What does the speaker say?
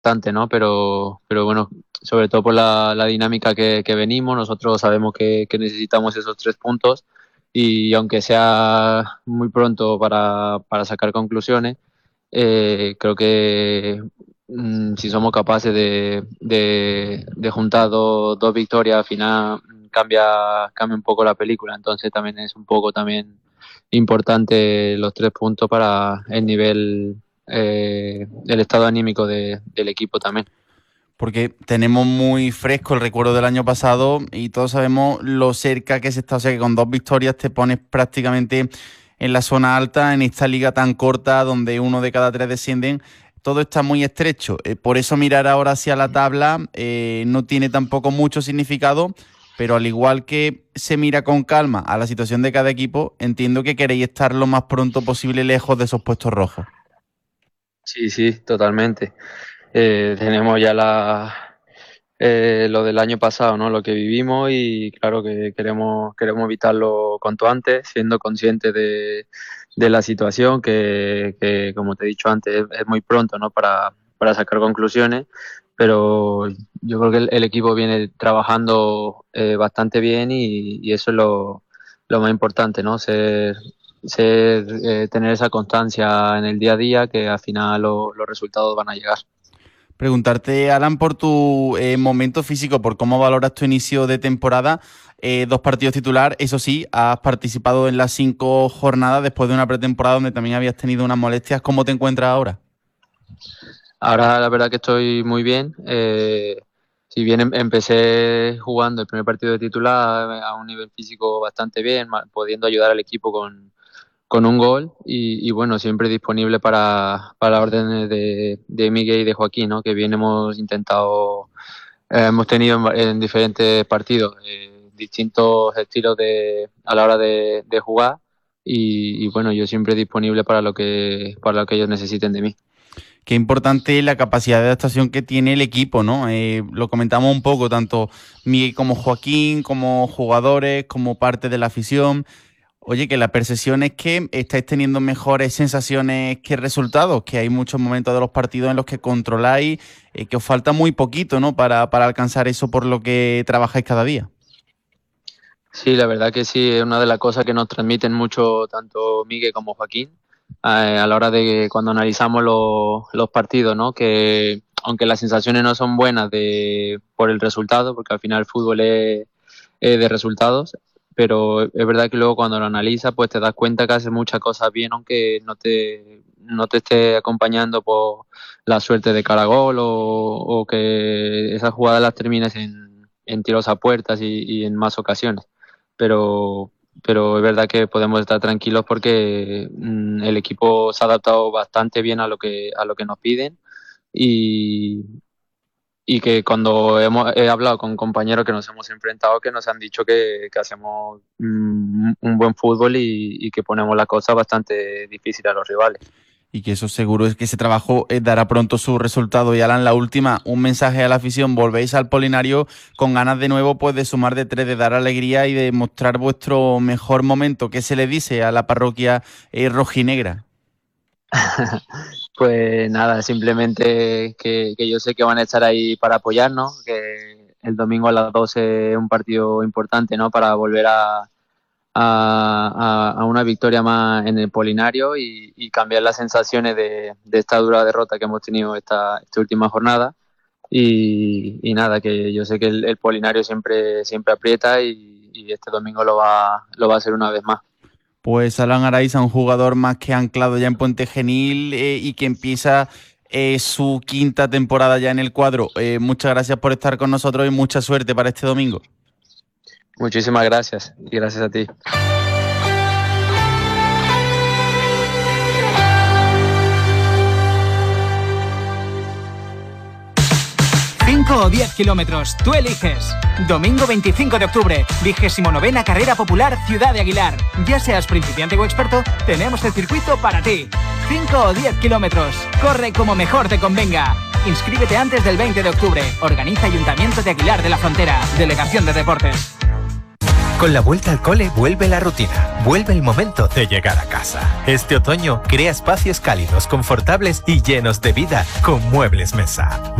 bastante, ¿no? Pero bueno, sobre todo por la dinámica que venimos, nosotros sabemos que necesitamos esos 3 puntos y aunque sea muy pronto para sacar conclusiones, creo que si somos capaces de juntar dos victorias al final cambia un poco la película, entonces también es un poco también importante los 3 puntos para el nivel, el estado anímico del equipo también. Porque tenemos muy fresco el recuerdo del año pasado y todos sabemos lo cerca que se está, o sea que con 2 victorias te pones prácticamente en la zona alta, en esta liga tan corta donde 1 de cada 3 descienden, todo está muy estrecho. Por eso mirar ahora hacia la tabla no tiene tampoco mucho significado, pero al igual que se mira con calma a la situación de cada equipo, entiendo que queréis estar lo más pronto posible lejos de esos puestos rojos. Sí, sí, totalmente. Tenemos ya lo del año pasado, ¿no? Lo que vivimos y claro que queremos evitarlo cuanto antes, siendo conscientes de la situación que, como te he dicho antes, es muy pronto, ¿no? Para sacar conclusiones, pero yo creo que el equipo viene trabajando bastante bien y eso es lo más importante, ¿no? Tener esa constancia en el día a día que al final los resultados van a llegar. Preguntarte, Alan, por tu momento físico, por cómo valoras tu inicio de temporada. 2 partidos titular, eso sí, has participado en las 5 jornadas después de una pretemporada donde también habías tenido unas molestias. ¿Cómo te encuentras ahora? Ahora la verdad que estoy muy bien. Si bien empecé jugando el primer partido de titular a un nivel físico bastante bien, pudiendo ayudar al equipo con un gol y bueno, siempre disponible para órdenes de Miguel y de Joaquín, ¿no? Que bien hemos intentado, hemos tenido en diferentes partidos distintos estilos a la hora de jugar y bueno, yo siempre disponible para lo que ellos necesiten de mí. Qué importante la capacidad de adaptación que tiene el equipo, ¿no? Lo comentamos un poco, tanto Miguel como Joaquín, como jugadores, como parte de la afición. Oye, que la percepción es que estáis teniendo mejores sensaciones que resultados, que hay muchos momentos de los partidos en los que controláis, que os falta muy poquito, ¿no? Para alcanzar eso por lo que trabajáis cada día. Sí, la verdad que sí, es una de las cosas que nos transmiten mucho tanto Miguel como Joaquín a la hora de cuando analizamos los partidos, ¿no? Que aunque las sensaciones no son buenas por el resultado, porque al final el fútbol es de resultados, pero es verdad que luego cuando lo analizas pues te das cuenta que haces muchas cosas bien aunque no te esté acompañando por la suerte de cara a gol o que esas jugadas las termines en tiros a puertas y en más ocasiones. Pero es verdad que podemos estar tranquilos porque el equipo se ha adaptado bastante bien a lo que nos piden y, y que cuando he hablado con compañeros que nos hemos enfrentado que nos han dicho que hacemos un buen fútbol y que ponemos las cosas bastante difíciles a los rivales. Y que eso seguro es que ese trabajo dará pronto su resultado. Y Alan, la última, un mensaje a la afición. Volvéis al Polinario con ganas de nuevo pues de sumar de 3, de dar alegría y de mostrar vuestro mejor momento. ¿Qué se le dice a la parroquia rojinegra? Pues nada, simplemente que yo sé que van a estar ahí para apoyarnos, que el domingo a las 12 es un partido importante, ¿no? Para volver a una victoria más en el Polinario y cambiar las sensaciones de esta dura derrota que hemos tenido esta última jornada. Y nada, que yo sé que el Polinario siempre aprieta y este domingo lo va a hacer una vez más. Pues Alan Araiza, un jugador más que anclado ya en Puente Genil y que empieza su 5ª temporada ya en el cuadro. Muchas gracias por estar con nosotros y mucha suerte para este domingo. Muchísimas gracias y gracias a ti. 5 o 10 kilómetros, tú eliges. Domingo 25 de octubre, 29ª Carrera Popular Ciudad de Aguilar. Ya seas principiante o experto, tenemos el circuito para ti. 5 o 10 kilómetros, corre como mejor te convenga. Inscríbete antes del 20 de octubre. Organiza Ayuntamiento de Aguilar de la Frontera, Delegación de Deportes. Con la vuelta al cole vuelve la rutina, vuelve el momento de llegar a casa. Este otoño crea espacios cálidos, confortables y llenos de vida con Muebles Mesa.